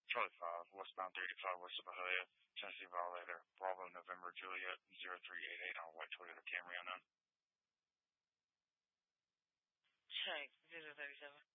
Charlie 5, westbound 385 west of Bahia, Tennessee Violator, Bravo November Juliet 0388 on white Toyota Camry unknown. Check 037.